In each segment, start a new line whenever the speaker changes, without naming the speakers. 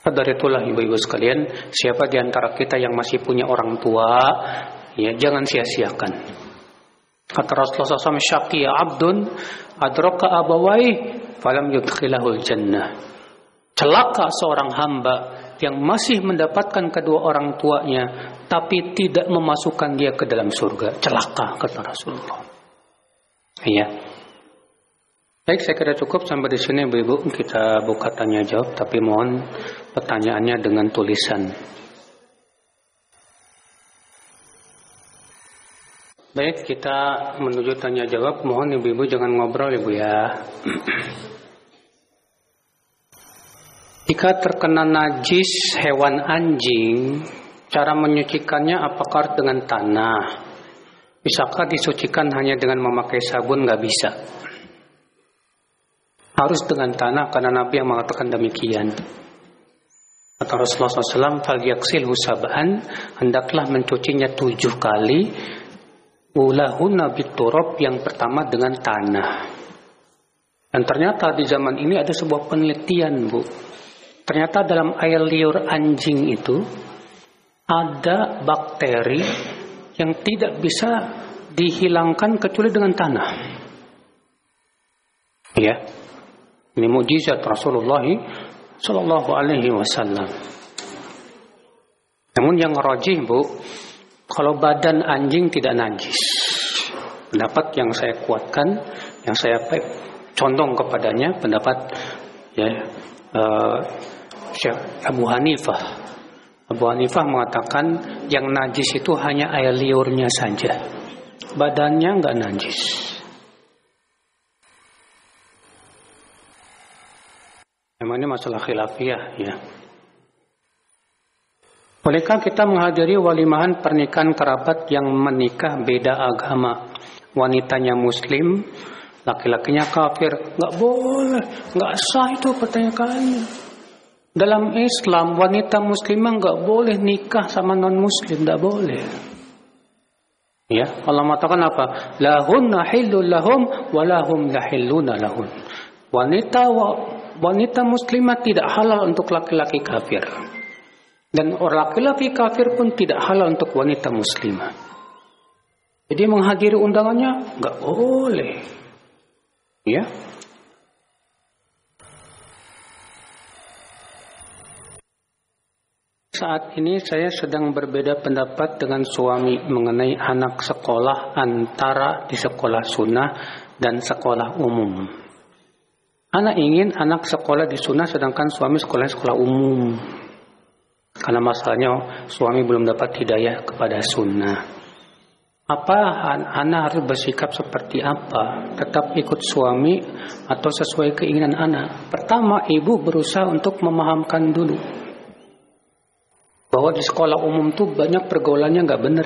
Dari itulah ibu-ibu sekalian, siapa di antara kita yang masih punya orang tua, ya jangan sia-siakan. Kata Rasulullah SAW, syaqiya abdun adraka abawai falam yudkhilahul jannah. Celaka seorang hamba yang masih mendapatkan kedua orang tuanya tapi tidak memasukkan dia ke dalam surga. Celaka, kata Rasulullah. Iya. Baik, saya kira cukup sampai di sini ibu-ibu. Kita buka tanya jawab, tapi mohon pertanyaannya dengan tulisan. Baik, kita menuju tanya jawab. Mohon ibu-ibu jangan ngobrol ibu ya. Jika terkena najis hewan anjing, cara menyucikannya apakah dengan tanah? Bisakah disucikan hanya dengan memakai sabun? Nggak bisa. Harus dengan tanah, karena Nabi yang mengatakan demikian. Kata Rasulullah SAW, "Falyaksilhu sab'an," hendaklah mencucinya 7 kali. Ulahunna biturab, yang pertama dengan tanah. Dan ternyata di zaman ini ada sebuah penelitian, Bu. Ternyata dalam air liur anjing itu ada bakteri yang tidak bisa dihilangkan kecuali dengan tanah. Ya. Ini mukjizat Rasulullah sallallahu alaihi wasallam. Namun yang rajih, Bu, kalau badan anjing tidak najis. Pendapat yang saya kuatkan, yang saya condong kepadanya, pendapat Syekh Abu Hanifah. Abu Hanifah mengatakan yang najis itu hanya air liurnya saja. Badannya enggak najis. Memang ini masalah khilafiyah ya. Bolehkah kita menghadiri walimahan pernikahan kerabat yang menikah beda agama? Wanitanya muslim, laki-lakinya kafir. Nggak boleh, nggak sah itu pertanyaannya. Dalam Islam, wanita muslimah nggak boleh nikah sama non-muslim, nggak boleh. Ya, Allah mengatakan apa? Lahunna hillul lahum, walahum lahilluna lahun. Wanita muslimah tidak halal untuk laki-laki kafir. Dan orang laki-laki kafir pun tidak halal untuk wanita muslimah. Jadi menghadiri undangannya nggak boleh. Ya. Saat ini saya sedang berbeda pendapat dengan suami mengenai anak sekolah antara di sekolah sunnah dan sekolah umum. Anak ingin anak sekolah di sunnah sedangkan suami sekolah umum. Karena masalahnya suami belum dapat hidayah kepada sunnah. Apa anak harus bersikap seperti apa? Tetap ikut suami atau sesuai keinginan anak? Pertama, ibu berusaha untuk memahamkan dulu bahwa di sekolah umum tuh banyak pergaulannya nggak benar.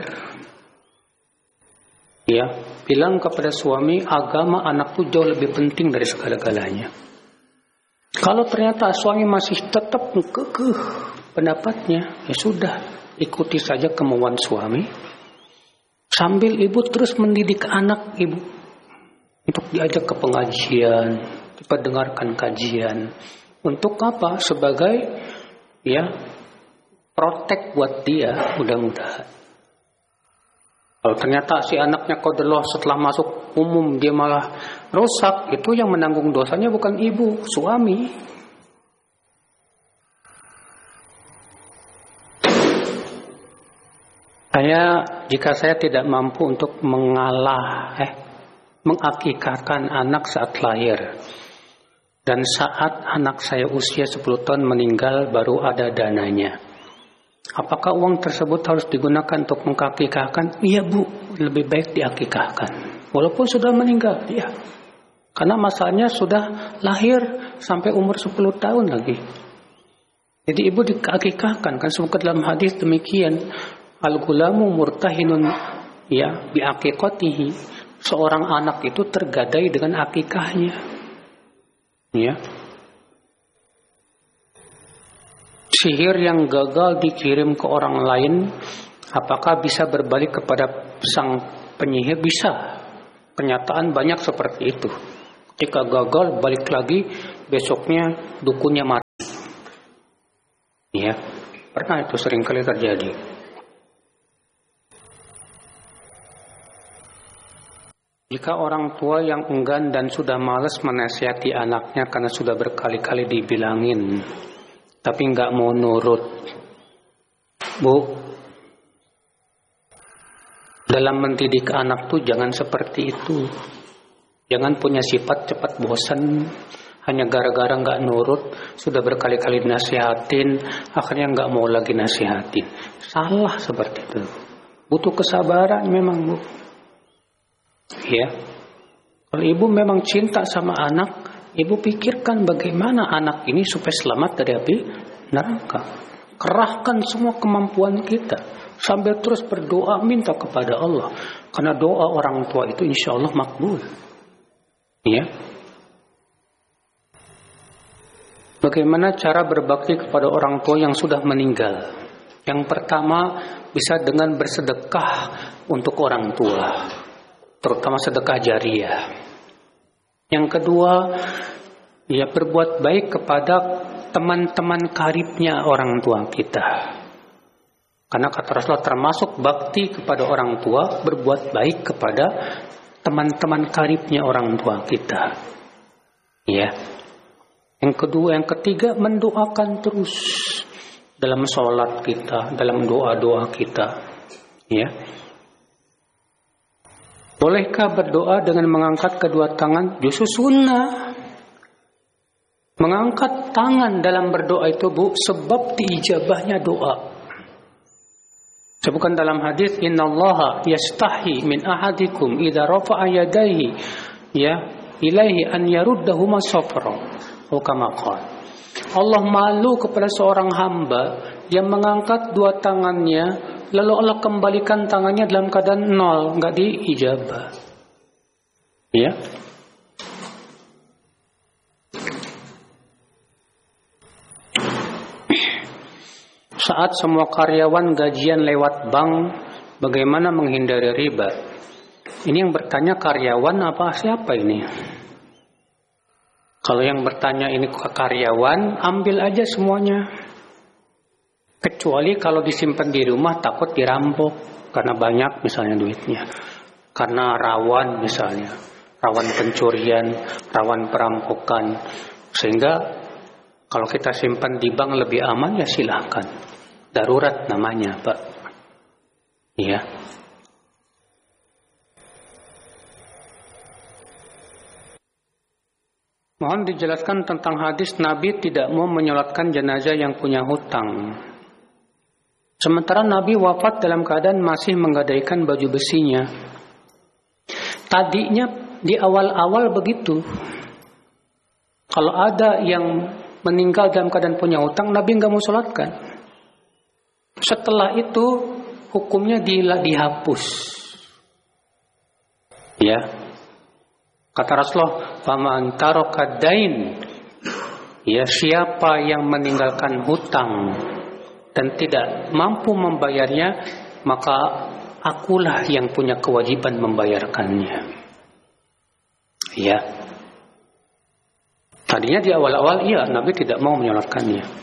Ya, bilang kepada suami agama anakku jauh lebih penting dari segala-galanya. Kalau ternyata suami masih tetap kekeh pendapatnya, ya sudah, ikuti saja kemauan suami. Sambil ibu terus mendidik anak ibu untuk diajak ke pengajian, diperdengarkan kajian. Untuk apa? Sebagai protek buat dia, mudah-mudahan. Kalau ternyata si anaknya qadarullah setelah masuk umum dia malah rusak, itu yang menanggung dosanya bukan ibu, suami. Jika saya tidak mampu untuk mengakikahkan anak saat lahir, dan saat anak saya usia 10 tahun meninggal baru ada dananya, apakah uang tersebut harus digunakan untuk mengakikahkan? Iya Bu, lebih baik diakikahkan walaupun sudah meninggal ya. Karena masalahnya sudah lahir sampai umur 10 tahun lagi. Jadi ibu diakikahkan, kan sebut dalam hadis demikian. Al-gulamu murtahinun biaqiqatihi. Seorang anak itu tergadai dengan akikahnya. Ya. Sihir yang gagal dikirim ke orang lain, apakah bisa berbalik kepada sang penyihir? Bisa. Pernyataan banyak seperti itu. Jika gagal balik lagi, besoknya dukunnya mati. Ya, pernah itu sering kali terjadi. Jika orang tua yang enggan dan sudah malas menasihati anaknya karena sudah berkali-kali dibilangin, tapi nggak mau nurut, Bu, dalam mendidik anak tuh jangan seperti itu. Jangan punya sifat cepat bosan, hanya gara-gara nggak nurut, sudah berkali-kali nasihatin, akhirnya nggak mau lagi nasihatin. Salah seperti itu. Butuh kesabaran memang, Bu. Ya, kalau ibu memang cinta sama anak, ibu pikirkan bagaimana anak ini supaya selamat dari api neraka. Kerahkan semua kemampuan kita sambil terus berdoa minta kepada Allah, karena doa orang tua itu insya Allah makbul. Ya, bagaimana cara berbakti kepada orang tua yang sudah meninggal? Yang pertama, bisa dengan bersedekah untuk orang tua, terutama sedekah jariah. Yang kedua, ya berbuat baik kepada teman-teman karibnya orang tua kita. Karena kata Rasulullah termasuk bakti kepada orang tua, berbuat baik kepada teman-teman karibnya orang tua kita. Ya. Yang kedua, yang ketiga, mendoakan terus dalam sholat kita, dalam doa-doa kita. Ya. Bolehkah berdoa dengan mengangkat kedua tangan? Justru sunnah. Mengangkat tangan dalam berdoa itu, Bu, sebab diijabahnya doa. Sebutkan dalam hadis, innallaha yastahi min ahadikum idza rafa'a yadayhi ya ilaihi an yaruddahuma safra. Kama qala. Allah malu kepada seorang hamba yang mengangkat dua tangannya lalu Allah kembalikan tangannya dalam keadaan nol, enggak diijabah. Ya. Saat semua karyawan gajian lewat bank, bagaimana menghindari riba? Ini yang bertanya karyawan apa siapa ini? Kalau yang bertanya ini karyawan, ambil aja semuanya. Kecuali kalau disimpan di rumah takut dirampok karena banyak misalnya duitnya. Karena rawan misalnya, rawan pencurian, rawan perampokan. Sehingga kalau kita simpan di bank lebih aman ya silahkan. Darurat namanya, Pak. Iya. Mohon dijelaskan tentang hadis Nabi tidak mau menyolatkan jenazah yang punya hutang. Sementara Nabi wafat dalam keadaan masih menggadaikan baju besinya. Tadinya di awal-awal begitu. Kalau ada yang meninggal dalam keadaan punya hutang, Nabi nggak mau sholatkan. Setelah itu hukumnya dihapus. Ya. Kata Rasulullah, "Faman taraka dain." Ya, siapa yang meninggalkan hutang dan tidak mampu membayarnya, maka akulah yang punya kewajiban membayarkannya. Ya. Tadinya di awal-awal iya Nabi tidak mau menyolatkannya.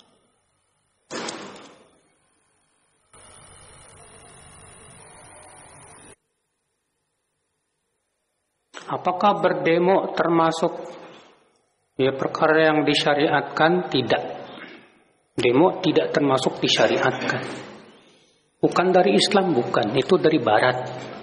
Apakah berdemo termasuk perkara yang disyariatkan? Tidak. Demo tidak termasuk disyariatkan. Bukan dari Islam, bukan. Itu dari Barat.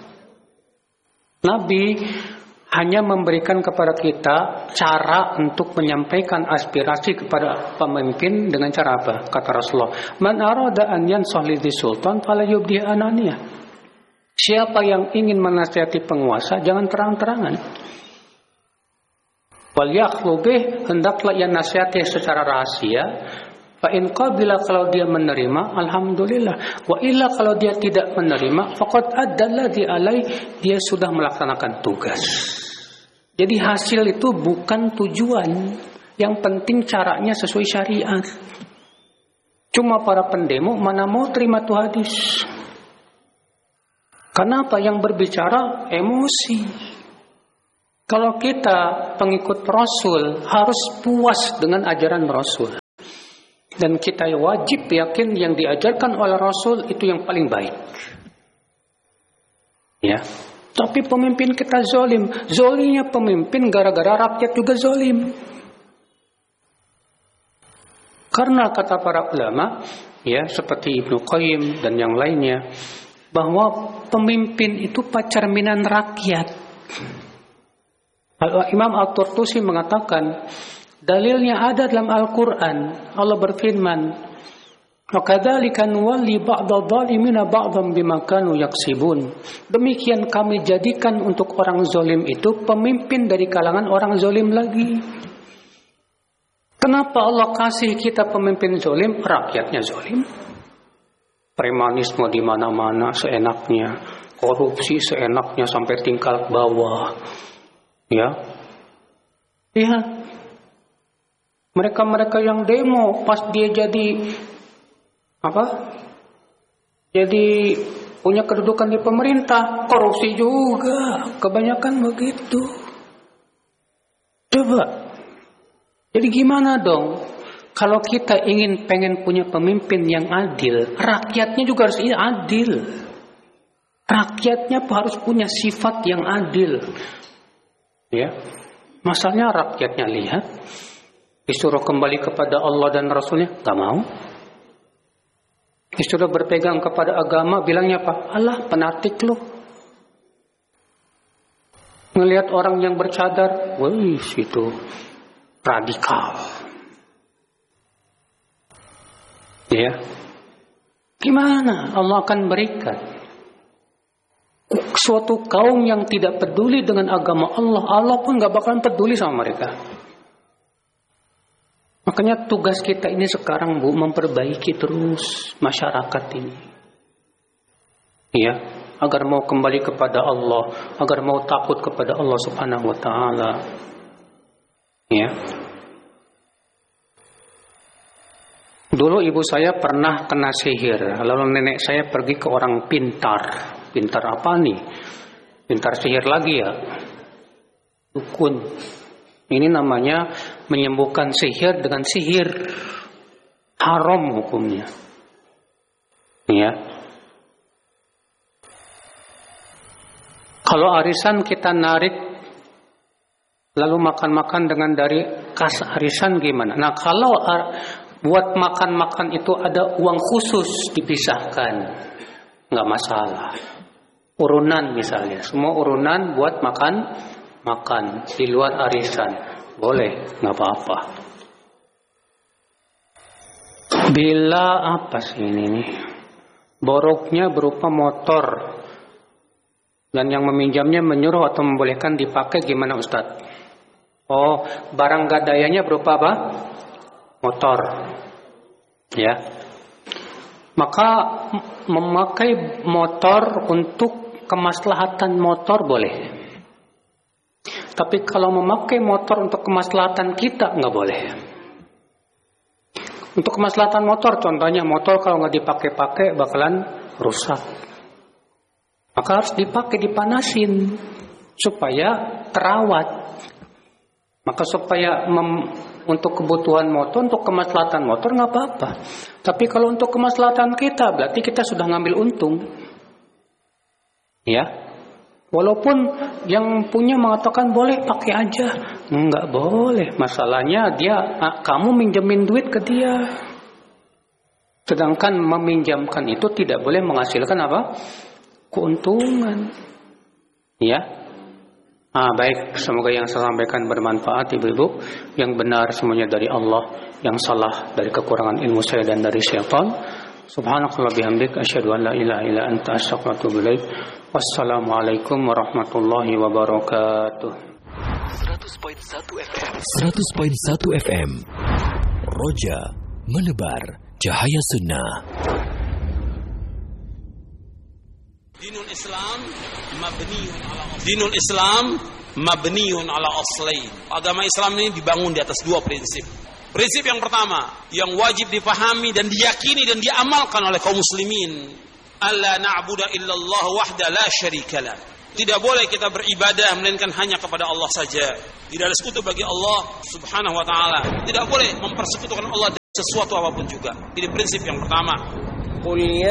Nabi hanya memberikan kepada kita cara untuk menyampaikan aspirasi kepada pemimpin dengan cara apa? Kata Rasulullah, "Man arada an yansah li sultan fala yubdi ananiyah." Siapa yang ingin menasihati penguasa, jangan terang-terangan. Wal yakhlu bih, hendaklah ia nasihati secara rahasia. Fa in qabila, kalau dia menerima, alhamdulillah. Wa illa, kalau dia tidak menerima, faqad addalladzi alai, dia sudah melaksanakan tugas. Jadi hasil itu bukan tujuan. Yang penting caranya sesuai syariat. Cuma para pendemo mana mau terima tuh hadis. Kenapa? Yang berbicara emosi. Kalau kita pengikut Rasul harus puas dengan ajaran Rasul. Dan kita wajib yakin yang diajarkan oleh Rasul itu yang paling baik. Ya. Tapi pemimpin kita zalim. Zalimnya pemimpin gara-gara rakyat juga zalim. Karena kata para ulama, ya seperti Ibnu Qayyim dan yang lainnya, bahwa pemimpin itu cerminan rakyat. Imam At-Turtusi mengatakan, dalilnya ada dalam Al-Quran. Allah berfirman, وَكَذَلِكَ نُوَلِّي بَعْضَ الظَّالِمِينَ بَعْضًا بِمَا كَانُوا يَكْسِبُونَ. Demikian kami jadikan untuk orang zalim itu pemimpin dari kalangan orang zalim lagi. Kenapa Allah kasih kita pemimpin zalim? Rakyatnya zalim. Premanisme di mana-mana seenaknya, korupsi seenaknya sampai tingkat bawah. Ya. Lihat. Mereka-mereka yang demo pas dia jadi Jadi punya kedudukan di pemerintah, korupsi juga. Kebanyakan begitu. Coba. Jadi gimana dong? Kalau kita pengen punya pemimpin yang adil, rakyatnya juga harus adil. Rakyatnya harus punya sifat yang adil. Ya. Masalahnya rakyatnya lihat, disuruh kembali kepada Allah dan Rasulnya, gak mau. Disuruh berpegang kepada agama, bilangnya apa? Alah, penatik lu. Ngelihat orang yang bercadar, wih, itu radikal. Ya. Gimana Allah akan berikan suatu kaum yang tidak peduli dengan agama Allah, Allah pun gak bakalan peduli sama mereka. Makanya tugas kita ini sekarang, Bu, memperbaiki terus masyarakat ini. Ya, agar mau kembali kepada Allah, agar mau takut kepada Allah Subhanahu wa taala. Ya. Dulu ibu saya pernah kena sihir. Lalu nenek saya pergi ke orang pintar. Pintar apa nih? Pintar sihir lagi ya. Dukun. Ini namanya menyembuhkan sihir dengan sihir. Haram hukumnya. Ya. Kalau arisan kita narik lalu makan-makan dengan dari kas arisan gimana? Nah, kalau buat makan-makan itu ada uang khusus dipisahkan, nggak masalah. Urunan misalnya, semua urunan buat makan di luar arisan, boleh, nggak apa-apa. Bila apa sih ini nih? Boroknya berupa motor dan yang meminjamnya menyuruh atau membolehkan dipakai, gimana Ustadz? Oh, barang gadayanya berupa apa? Motor. Ya. Maka memakai motor untuk kemaslahatan motor boleh. Tapi kalau memakai motor untuk kemaslahatan kita nggak boleh. Untuk kemaslahatan motor, contohnya motor kalau nggak dipakai-pakai bakalan rusak. Maka harus dipakai, dipanasin supaya terawat. Maka supaya untuk kebutuhan motor, untuk kemaslahatan motor nggak apa-apa. Tapi kalau untuk kemaslahatan kita, berarti kita sudah ngambil untung. Ya, walaupun yang punya mengatakan boleh pakai aja, nggak boleh. Masalahnya kamu minjemin duit ke dia. Sedangkan meminjamkan itu tidak boleh menghasilkan apa? Keuntungan. Ya. Baik, semoga yang saya sampaikan bermanfaat ibu-ibu. Yang benar semuanya dari Allah, yang salah dari kekurangan ilmu saya dan dari syaitan. Subhanakallah bihamdik, asyhadu an la ilaha illa anta, astaghfiruka wa atubu ilaik. Wassalamualaikum warahmatullahi wabarakatuh.
100.1 FM. Roja menebar cahaya sunnah.
Dinul Islam mabniun ala aslain. Agama Islam ini dibangun di atas dua prinsip. Prinsip yang pertama, yang wajib dipahami dan diyakini dan diamalkan oleh kaum muslimin, alla na'budu illallah wahda la syarikalah. Tidak boleh kita beribadah melainkan hanya kepada Allah saja. Tidak ada sekutu bagi Allah Subhanahu wa taala. Tidak boleh mempersekutukan Allah sesuatu apapun juga. Ini prinsip yang pertama.
Qul